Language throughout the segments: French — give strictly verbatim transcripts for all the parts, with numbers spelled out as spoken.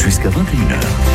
jusqu'à vingt et une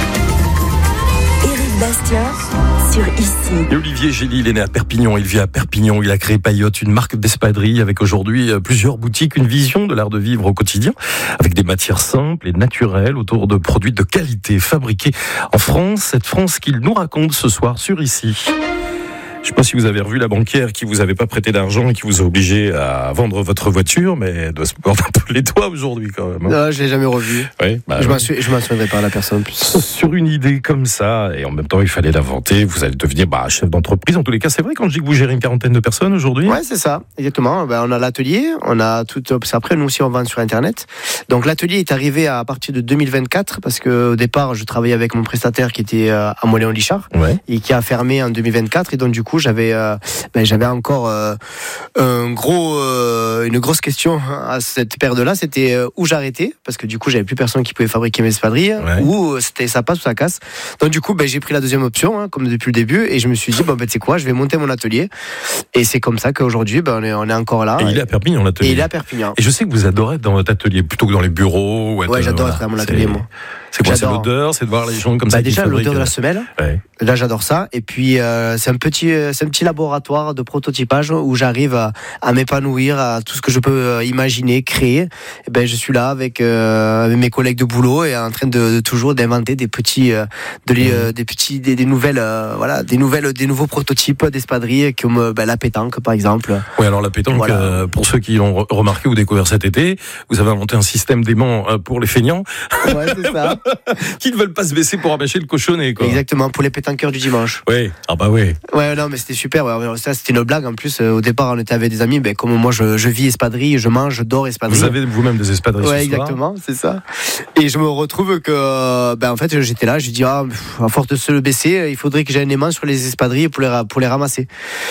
heures. Éric Bastien sur Ici. Et Olivier Gély, il est né à Perpignan, il vit à Perpignan, il a créé Paillotte, une marque d'espadrilles avec aujourd'hui plusieurs boutiques, une vision de l'art de vivre au quotidien, avec des matières simples et naturelles autour de produits de qualité fabriqués en France, cette France qu'il nous raconte ce soir sur Ici. Je ne sais pas si vous avez revu la banquière qui vous avait pas prêté d'argent et qui vous a obligé à vendre votre voiture, mais elle doit se mordre un peu les doigts aujourd'hui quand même. Non, je l'ai jamais revu. Oui, bah, je oui. m'en suis, je m'en souviendrai pas à la personne plus. Sur une idée comme ça, et en même temps il fallait l'inventer, vous allez devenir bah, chef d'entreprise. En tous les cas, c'est vrai quand je dis que vous gérez une quarantaine de personnes aujourd'hui. Ouais, c'est ça, exactement. Ben, on a l'atelier, on a tout. Après, nous aussi, on vend sur Internet. Donc l'atelier est arrivé à partir de deux mille vingt-quatre parce que au départ, je travaillais avec mon prestataire qui était à Moléon-Lichard Ouais. et qui a fermé en deux mille vingt-quatre. Et donc du coup, j'avais euh, ben, j'avais encore euh, un gros, euh, une grosse question à cette période-là, c'était euh, où j'arrêtais, parce que du coup j'avais plus personne qui pouvait fabriquer mes espadrilles, Ouais. ou c'était ça passe ou ça casse. Donc du coup ben, j'ai pris la deuxième option, hein, comme depuis le début, et je me suis dit bon ben tu sais quoi, je vais monter mon atelier, et c'est comme ça qu'aujourd'hui ben, on, est, on est encore là. Et il est à Perpignan l'atelier. Et il est à Perpignan. Et je sais que vous adorez être dans votre atelier plutôt que dans les bureaux. Ou être, Ouais, j'adore voilà. être dans mon atelier, C'est- moi. C'est quoi, c'est J'adore. l'odeur, c'est de voir les gens comme Bah, ça. déjà qui l'odeur de la fabriquent. semelle. Ouais. Là, j'adore ça. Et puis, euh, c'est un petit, euh, c'est un petit laboratoire de prototypage où j'arrive à, à m'épanouir, à tout ce que je peux euh, imaginer, créer. Et ben, je suis là avec, euh, avec mes collègues de boulot et en train de, de toujours d'inventer des petits, euh, de les, euh, des petits, des, des nouvelles, euh, voilà, des nouvelles, des nouveaux prototypes d'espadrilles comme euh, ben, la pétanque, par exemple. Oui, alors la pétanque, Voilà. euh, pour ceux qui l'ont re- remarqué ou découvert cet été, vous avez inventé un système d'aimant euh, pour les feignants Ouais, c'est ça. qui ne veulent pas se baisser pour amasser le cochonnet, quoi. Exactement, pour les pétanqueurs du dimanche. Oui, ah bah oui. Ouais, non, mais c'était super. Ouais, ça, c'était une blague. En plus, euh, au départ, on était avec des amis. Ben, comme moi, je, je vis espadrille, je mange, je dors espadrille. Vous avez vous-même des espadrilles Ouais, ce soir. exactement, c'est ça. Et je me retrouve que, ben, en fait, j'étais là, je dis, ah, pff, à force de se le baisser, il faudrait que j'aie un aimant sur les espadrilles pour les, ra- pour les ramasser.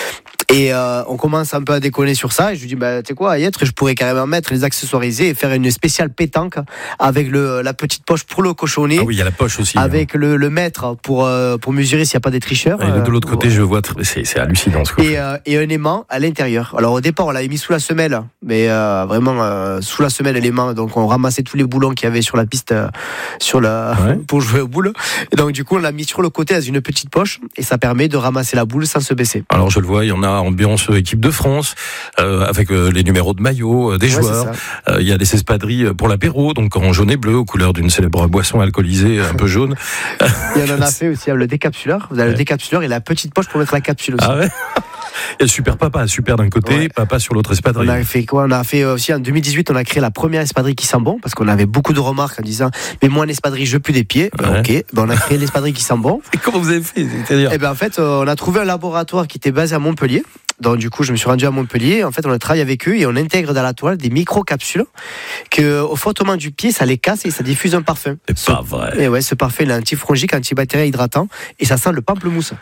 Et euh, on commence un peu à déconner sur ça. Et je lui dis, bah, tu sais quoi, à y être, je pourrais carrément mettre les accessoiriser et faire une spéciale pétanque avec le, la petite poche pour le cochonnet. Ah oui, il y a la poche aussi. Avec le, le mètre pour, euh, pour mesurer s'il n'y a pas des tricheurs. hein. Et de l'autre Euh, côté, je vois, tr- c'est, c'est hallucinant ce que vous et, faites. euh, et un aimant à l'intérieur. Alors au départ, on l'avait mis sous la semelle, mais euh, vraiment euh, sous la semelle l'aimant. Donc on ramassait tous les boulons qu'il y avait sur la piste, euh, sur la Ouais. pour jouer aux boules. Et donc du coup, on l'a mis sur le côté dans une petite poche, et ça permet de ramasser la boule sans se baisser. Alors je le vois, il y en a ambiance euh, équipe de France, euh, avec euh, les numéros de maillot euh, des Ouais, joueurs. c'est ça. Euh, Il y a des espadrilles pour l'apéro, donc en jaune et bleu, aux couleurs d'une célèbre boisson alcoolisée un peu jaune. Et on en a fait aussi le décapsuleur. Vous avez Ouais. le décapsuleur et la petite poche pour mettre la capsule aussi. Ah ouais. Il y a le super papa, super d'un côté, Ouais. papa sur l'autre On espadrille. a fait quoi? On a fait aussi en deux mille dix-huit, on a créé la première espadrille qui sent bon, parce qu'on avait beaucoup de remarques en disant, mais moi, en espadrille, je pue des pieds. Ben, Ouais. ok. Ben, on a créé l'espadrille qui sent bon. Et comment vous avez fait? C'est-à-dire Et ben en fait, euh, on a trouvé un laboratoire qui était basé à Montpellier. Donc du coup, je me suis rendu à Montpellier. En fait, on a travaillé avec eux et on intègre dans la toile des micro-capsules que, au frottement du pied, ça les casse et ça diffuse un parfum. c'est pas vrai. Et ouais, ce parfum, il est antifongique, antibactérien, hydratant, et ça sent le pamplemousse.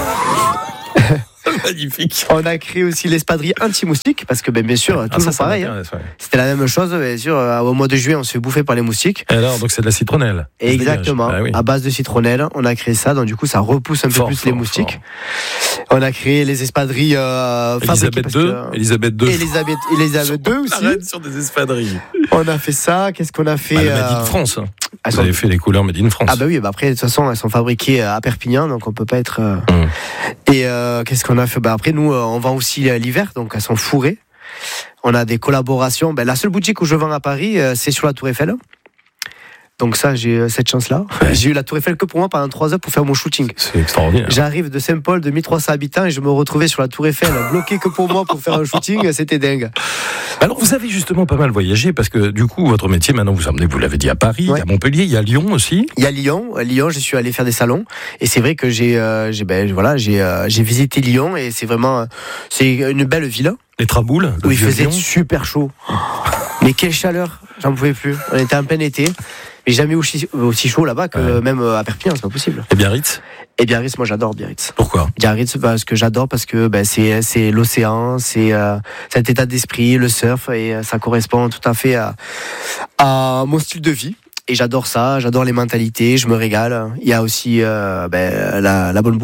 Magnifique. On a créé aussi l'espadrille anti-moustique, parce que ben, bien sûr, Ah, toujours ça, ça pareil. Hein. m'intéresse, ouais. C'était la même chose, bien sûr. euh, Au mois de juillet, on se fait bouffer par les moustiques. Et alors, donc c'est de la citronnelle. Et exactement. Ah oui. À base de citronnelle, on a créé ça. Donc du coup, ça repousse un peu Fort, plus fort, les moustiques. On a créé les espadrilles euh, fabriquées Elisabeth parce deux, que- Elisabeth deux. Elisabeth, Elisabeth deux aussi. Arrête sur des espadrilles. On a fait ça. Qu'est-ce qu'on a fait Ah, le euh, Made in France. hein. elles Vous sont- avez fait les couleurs Made in France. Ah bah oui, bah après de toute façon elles sont fabriquées à Perpignan, donc on peut pas être. euh, Hum. Et euh, qu'est-ce qu'on a fait? Bah après nous euh, on vend aussi euh, l'hiver, donc elles sont fourrées. On a des collaborations. Ben, la seule boutique où je vends à Paris, euh, c'est sur la Tour Eiffel. Donc ça, j'ai euh, cette chance-là. Ouais. J'ai eu la Tour Eiffel que pour moi pendant trois heures pour faire mon shooting. C'est extraordinaire. J'arrive de Saint-Paul de mille trois cents habitants et je me retrouvais sur la Tour Eiffel bloqué que pour moi pour faire un shooting, c'était dingue. Alors vous avez justement pas mal voyagé parce que du coup votre métier maintenant vous emmenez, vous l'avez dit, à Paris, Ouais. à Montpellier, il y a Lyon aussi. Il y a Lyon, Lyon, je suis allé faire des salons et c'est vrai que j'ai, euh, j'ai, ben voilà, j'ai, euh, j'ai visité Lyon et c'est vraiment, euh, c'est une belle ville Les Traboules, le où il vieux faisait Lyon. super chaud. Mais quelle chaleur, j'en pouvais plus. On était en plein été. Mais j'ai jamais eu aussi, aussi chaud là-bas que Ouais. même à Perpignan, c'est pas possible. Et Biarritz. Et Biarritz, moi j'adore Biarritz. Pourquoi? Biarritz, parce que j'adore parce que ben, c'est, c'est l'océan, c'est euh, cet état d'esprit, le surf, et euh, ça correspond tout à fait à, à mon style de vie. Et j'adore ça, j'adore les mentalités, je me régale. Il y a aussi euh, ben, la, la bonne bouffe.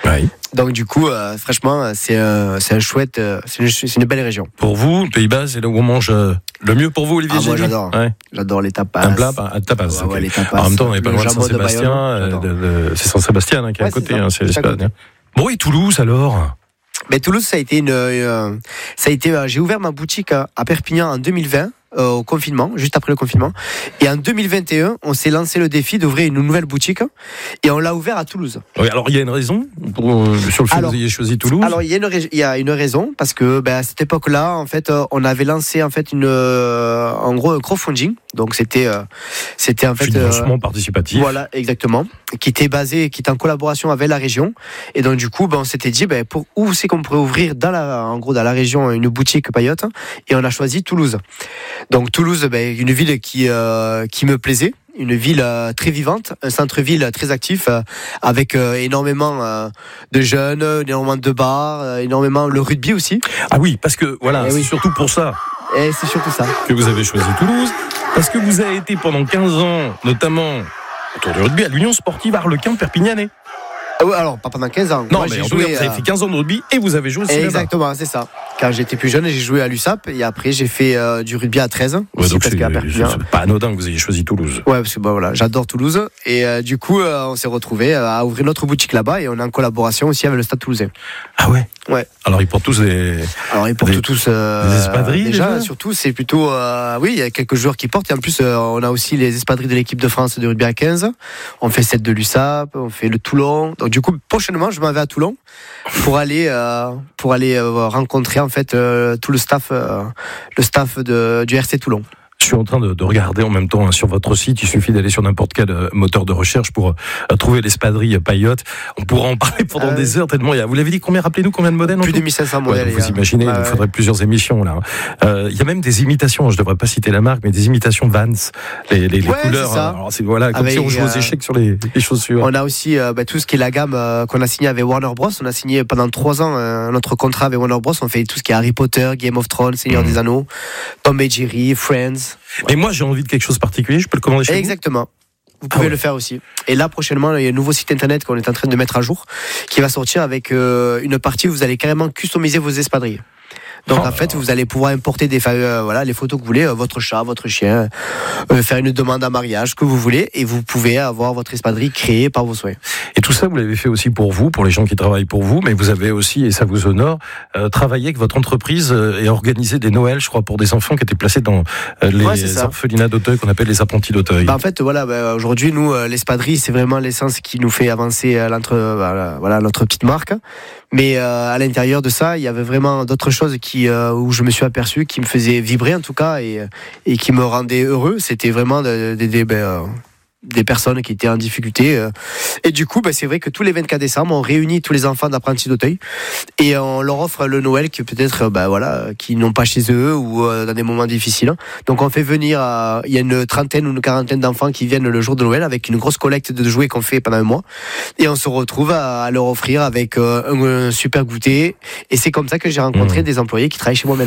Oui. Donc du coup, euh, franchement, c'est euh, c'est un chouette, euh, c'est, une, c'est une belle région. Pour vous, le Pays Bas, c'est là où on mange euh, le mieux pour vous, Olivier Ah, moi Gély. j'adore. Ouais. J'adore les tapas. Un plat, un tapas. Ouais, ok. ouais, les tapas. En même temps, on n'est pas Le loin de jambon de Saint-Sébastien. Bayonne, euh, de, de, c'est Saint-Sébastien hein, qui est Ouais, à côté, c'est ça. hein, c'est C'est à l'Espagne. côté. Bon, et Toulouse alors? Mais Toulouse, ça a été une, euh, ça a été, euh, j'ai ouvert ma boutique euh, à Perpignan en deux mille vingt. Euh, au confinement, juste après le confinement. Et en deux mille vingt et un, on s'est lancé le défi d'ouvrir une nouvelle boutique et on l'a ouvert à Toulouse. Oui, alors il y a une raison pour, euh, sur le fait alors, que vous ayez choisi Toulouse. Alors il y a une, il y a une raison parce que ben, à cette époque-là, en fait, euh, on avait lancé en fait une, euh, en gros, un crowdfunding. Donc c'était, euh, c'était en fait, financement euh, participatif. Voilà, exactement, qui était basé, qui était en collaboration avec la région. Et donc du coup, ben, on s'était dit, ben, pour où c'est qu'on pourrait ouvrir dans la, en gros, dans la région, une boutique Payotte. Et on a choisi Toulouse. Donc Toulouse, ben, une ville qui euh, qui me plaisait, une ville euh, très vivante, un centre-ville très actif, euh, avec euh, énormément euh, de jeunes, énormément de bars, euh, énormément le rugby aussi. Ah oui, parce que voilà, Eh c'est oui. surtout pour ça Et c'est surtout ça. que vous avez choisi Toulouse, parce que vous avez été pendant quinze ans, notamment autour du rugby, à l'Union Sportive Arlequin Perpignanais. Ah ouais, alors pas pendant quinze ans. Non, Moi, mais j'ai en tout cas, joué. vous avez euh, fait quinze ans de rugby et vous avez joué aussi là-bas. Exactement, c'est ça. Quand j'étais plus jeune, j'ai joué à l'U S A P et après j'ai fait euh, du rugby à treize. Ouais, aussi, donc parce c'est, qu'à Perpignan. c'est pas anodin que vous ayez choisi Toulouse. Ouais, parce que bah, voilà, j'adore Toulouse. Et euh, du coup, euh, on s'est retrouvés euh, à ouvrir notre boutique là-bas et on est en collaboration aussi avec le Stade Toulousain. Ah ouais. Ouais. Alors ils portent tous des. Alors ils portent Des- tous euh, des espadrilles, déjà, déjà surtout c'est plutôt euh, oui, il y a quelques joueurs qui portent et en plus euh, on a aussi les espadrilles de l'équipe de France de rugby à quinze. On fait celle de l'U S A P, on fait le Toulon. Donc du coup, prochainement, je m'en vais à Toulon pour aller euh, pour aller euh, rencontrer en fait euh, tout le staff euh, le staff de du R C Toulon. Je suis en train de, de regarder en même temps hein, sur votre site. Il suffit d'aller sur n'importe quel euh, moteur de recherche pour euh, trouver l'espadrille Payotte. On pourra en parler pendant Ah ouais. des heures tellement il y a. Vous l'avez dit combien? Rappelez-nous combien de modèles en Plus tout de mille cinq cents Ouais, modèles. donc il y vous a. imaginez, Ouais, il nous ouais. faudrait plusieurs émissions là. Euh, Il y a même des imitations. Je devrais pas citer la marque, mais des imitations Vans. Les, les, les Ouais, couleurs. c'est ça. hein. Alors c'est voilà, comme Avec, si on jouait aux euh, échecs sur les, les chaussures. On a aussi euh, bah, tout ce qui est la gamme euh, qu'on a signé avec Warner Bros. On a signé pendant trois ans euh, notre contrat avec Warner Bros. On fait tout ce qui est Harry Potter, Game of Thrones, Seigneur Mmh. des Anneaux, Tom et Jerry, Friends. Mais moi j'ai envie de quelque chose de particulier. Je peux le commander chez vous? Exactement. Vous pouvez Ah ouais. le faire aussi. Et là, prochainement, il y a un nouveau site internet qu'on est en train de mettre à jour qui va sortir avec euh, une partie où vous allez carrément customiser vos espadrilles. Donc Oh. en fait, vous allez pouvoir importer des fa- euh, voilà les photos que vous voulez, euh, votre chat, votre chien, euh, faire une demande à mariage que vous voulez, et vous pouvez avoir votre espadrille créée par vos souhaits. Et tout ça, vous l'avez fait aussi pour vous, pour les gens qui travaillent pour vous, mais vous avez aussi, et ça vous honore, euh, travaillé avec votre entreprise euh, et organisé des Noëls, je crois, pour des enfants qui étaient placés dans euh, les Ouais, c'est ça. orphelinats d'Auteuil, qu'on appelle les apprentis d'Auteuil. Bah en fait, voilà, bah, aujourd'hui, nous, euh, l'espadrille, c'est vraiment l'essence qui nous fait avancer à l'entre, voilà, voilà, notre petite marque. Mais euh, à l'intérieur de ça, il y avait vraiment d'autres choses qui, euh, où je me suis aperçu, qui me faisaient vibrer en tout cas, et, et qui me rendaient heureux. C'était vraiment des, des, des, ben, euh, des personnes qui étaient en difficulté. euh. Et du coup, ben, c'est vrai que tous les vingt-quatre décembre, on réunit tous les enfants d'apprentis d'Auteuil et on leur offre le Noël que peut-être, ben, voilà, qui n'ont pas chez eux ou euh, dans des moments difficiles. Donc on fait venir, euh, il y a une trentaine ou une quarantaine d'enfants qui viennent le jour de Noël avec une grosse collecte de jouets qu'on fait pendant un mois. Et on se retrouve à, à leur offrir avec euh, un, un super goûter. Et c'est comme ça que j'ai rencontré Mmh. des employés qui travaillent chez moi maintenant.